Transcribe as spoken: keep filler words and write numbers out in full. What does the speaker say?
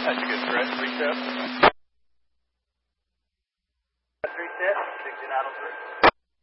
That's a good stretch. Reset. Reset. sixty-nine oh three.